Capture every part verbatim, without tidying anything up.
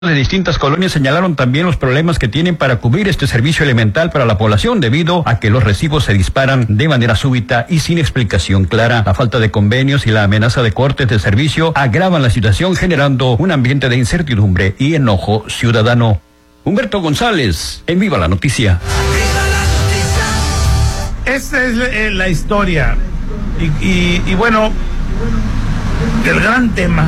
De distintas colonias señalaron también los problemas que tienen para cubrir este servicio elemental para la población debido a que los recibos se disparan de manera súbita y sin explicación clara. La falta de convenios y la amenaza de cortes de servicio agravan la situación, generando un ambiente de incertidumbre y enojo ciudadano. Humberto González, en Viva la Noticia. Esta es la, la historia y, y, y bueno, el gran tema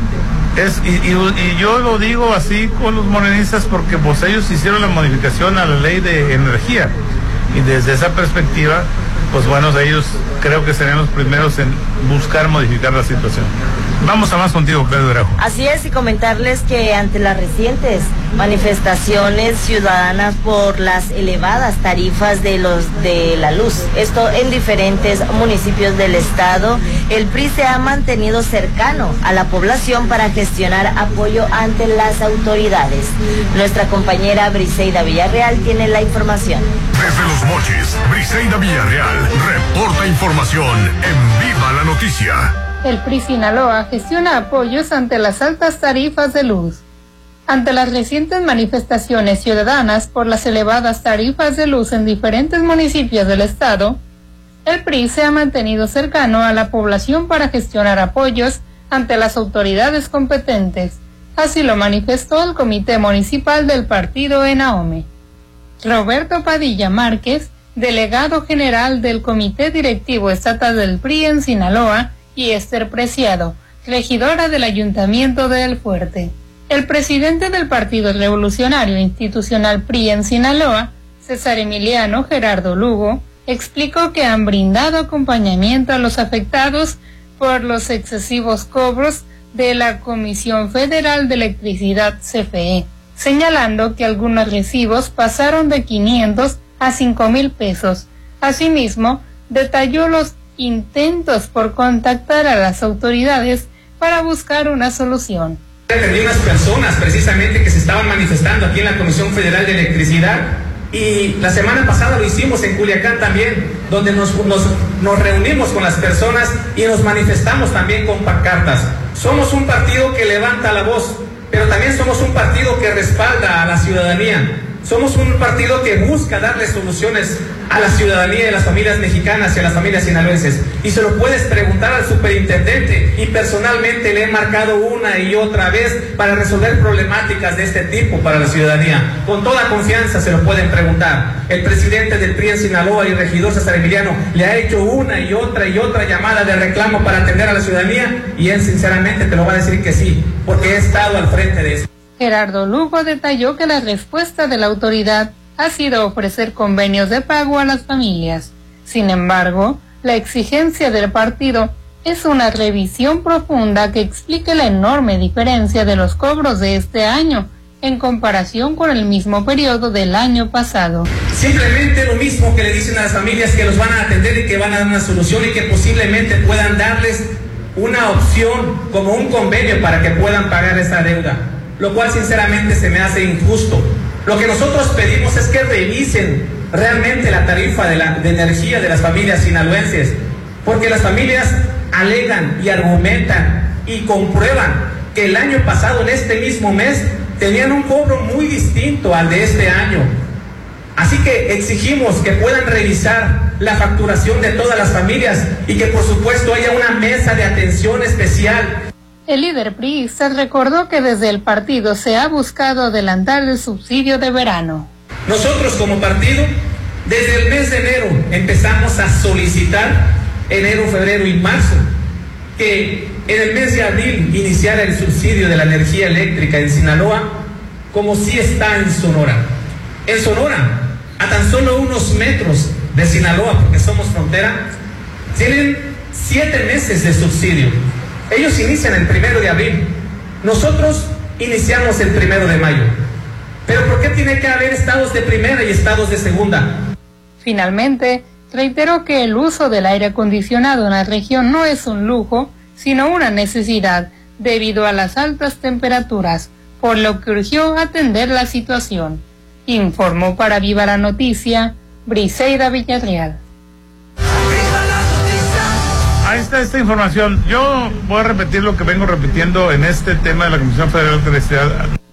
es, y, y, y yo lo digo así con los morenistas porque pues ellos hicieron la modificación a la ley de energía y desde esa perspectiva pues bueno, ellos creo que serían los primeros en buscar modificar la situación. Vamos a más contigo, Pedro Drajo. Así es, y comentarles que ante las recientes manifestaciones ciudadanas por las elevadas tarifas de los de la luz, esto en diferentes municipios del estado, el P R I se ha mantenido cercano a la población para gestionar apoyo ante las autoridades. Nuestra compañera Briseida Villarreal tiene la información. Desde Los Mochis, Briseida Villarreal reporta información en Viva la Noticia. El P R I Sinaloa gestiona apoyos ante las altas tarifas de luz. Ante las recientes manifestaciones ciudadanas por las elevadas tarifas de luz en diferentes municipios del estado, el P R I se ha mantenido cercano a la población para gestionar apoyos ante las autoridades competentes. Así lo manifestó el Comité Municipal del partido en Ahome. Roberto Padilla Márquez, delegado general del Comité Directivo Estatal del P R I en Sinaloa, y Esther Preciado, regidora del Ayuntamiento de El Fuerte. El presidente del Partido Revolucionario Institucional P R I en Sinaloa, César Emiliano Gerardo Lugo, explicó que han brindado acompañamiento a los afectados por los excesivos cobros de la Comisión Federal de Electricidad C F E, señalando que algunos recibos pasaron de quinientos a cinco mil pesos. Asimismo, detalló los intentos por contactar a las autoridades para buscar una solución. Atendí unas personas precisamente que se estaban manifestando aquí en la Comisión Federal de Electricidad y la semana pasada lo hicimos en Culiacán también, donde nos, nos, nos reunimos con las personas y nos manifestamos también con pancartas. Somos un partido que levanta la voz, pero también somos un partido que respalda a la ciudadanía. Somos un partido que busca darle soluciones a la ciudadanía y a las familias mexicanas y a las familias sinaloenses. Y se lo puedes preguntar al superintendente y personalmente le he marcado una y otra vez para resolver problemáticas de este tipo para la ciudadanía. Con toda confianza se lo pueden preguntar. El presidente del P R I en Sinaloa y regidor César Emiliano le ha hecho una y otra y otra llamada de reclamo para atender a la ciudadanía y él sinceramente te lo va a decir que sí, porque he estado al frente de eso. Gerardo Lugo detalló que la respuesta de la autoridad ha sido ofrecer convenios de pago a las familias. Sin embargo, la exigencia del partido es una revisión profunda que explique la enorme diferencia de los cobros de este año en comparación con el mismo periodo del año pasado. Simplemente lo mismo que le dicen a las familias, que los van a atender y que van a dar una solución y que posiblemente puedan darles una opción como un convenio para que puedan pagar esa deuda, lo cual sinceramente se me hace injusto. Lo que nosotros pedimos es que revisen realmente la tarifa de, la, de energía de las familias sinaloenses, porque las familias alegan y argumentan y comprueban que el año pasado, en este mismo mes, tenían un cobro muy distinto al de este año. Así que exigimos que puedan revisar la facturación de todas las familias y que por supuesto haya una mesa de atención especial. El líder priista recordó que desde el partido se ha buscado adelantar el subsidio de verano. Nosotros como partido, desde el mes de enero empezamos a solicitar, enero, febrero y marzo, que en el mes de abril iniciara el subsidio de la energía eléctrica en Sinaloa, como sí está en Sonora. En Sonora, a tan solo unos metros de Sinaloa, porque somos frontera, tienen siete meses de subsidio. Ellos inician el primero de abril, nosotros iniciamos el primero de mayo. Pero ¿por qué tiene que haber estados de primera y estados de segunda? Finalmente, reiteró que el uso del aire acondicionado en la región no es un lujo, sino una necesidad debido a las altas temperaturas, por lo que urgió atender la situación. Informó para Viva la Noticia, Briseida Villarreal. Ahí está esta información. Yo voy a repetir lo que vengo repitiendo en este tema de la Comisión Federal de Electricidad.